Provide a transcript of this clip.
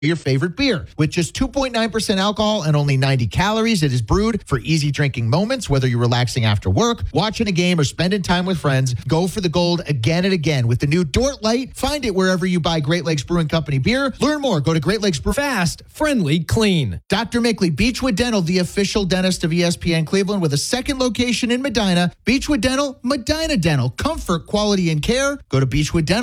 your favorite beer. With just 2.9% alcohol and only 90 calories, it is brewed for easy drinking moments, whether you're relaxing after work, watching a game, or spending time with friends. Go for the gold again and again with the new Dort Light. Find it wherever you buy Great Lakes Brewing Company beer. Learn more. Go to Great Lakes Brew. Fast, friendly, clean. Dr. Mickley, Beechwood Dental, the official dentist of ESPN Cleveland, with a second location in Medina. Beechwood Dental, Medina Dental. Comfort, quality, and care. Go to Beechwood Dental.